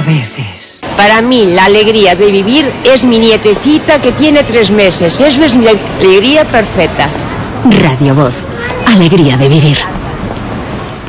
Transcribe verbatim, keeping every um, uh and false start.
veces. Para mí, la alegría de vivir es mi nietecita que tiene tres meses. Eso es mi alegría perfecta. Radio Voz. Alegría de vivir.